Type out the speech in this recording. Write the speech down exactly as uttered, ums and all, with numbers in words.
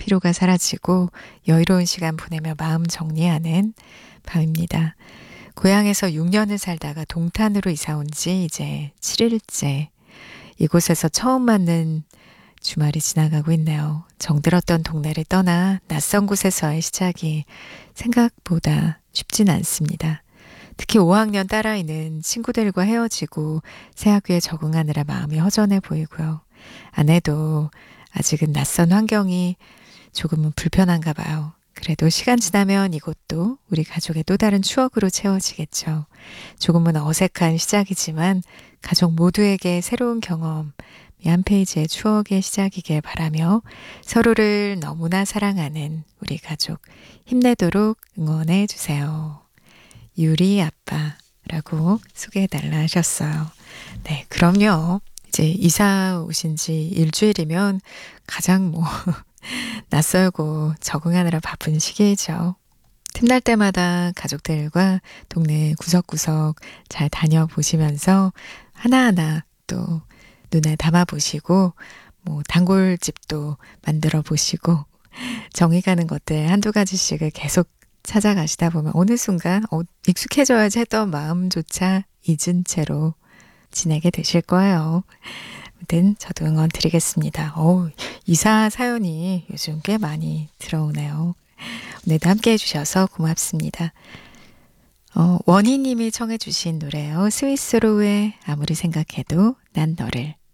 피로가 사라지고 여유로운 시간 보내며 마음 정리하는 밤입니다. 고향에서 육 년을 살다가 동탄으로 이사 온 지 이제 칠 일째. 이곳에서 처음 맞는 주말이 지나가고 있네요. 정들었던 동네를 떠나 낯선 곳에서의 시작이 생각보다 쉽진 않습니다. 특히 오 학년 딸아이는 친구들과 헤어지고 새 학교에 적응하느라 마음이 허전해 보이고요. 아내도 아직은 낯선 환경이 조금은 불편한가 봐요. 그래도 시간 지나면 이곳도 우리 가족의 또 다른 추억으로 채워지겠죠. 조금은 어색한 시작이지만 가족 모두에게 새로운 경험, 한 페이지의 추억의 시작이길 바라며 서로를 너무나 사랑하는 우리 가족 힘내도록 응원해 주세요. 유리 아빠라고 소개해달라 하셨어요. 네, 그럼요. 이제 이사 오신 지 일주일이면 가장 뭐 낯설고 적응하느라 바쁜 시기이죠. 틈날 때마다 가족들과 동네 구석구석 잘 다녀보시면서 하나하나 또 눈에 담아보시고 뭐 단골집도 만들어 보시고 정이 가는 것들 한두 가지씩을 계속 찾아가시다 보면 어느 순간 어, 익숙해져야지 했던 마음조차 잊은 채로 지내게 되실 거예요. 아무튼 저도 응원 드리겠습니다. 어우, 이사 사연이 요즘 꽤 많이 들어오네요. 오늘도 함께 해주셔서 고맙습니다. 어, 원희님이 청해 주신 노래요. 스위스로의 아무리 생각해도 난 너를.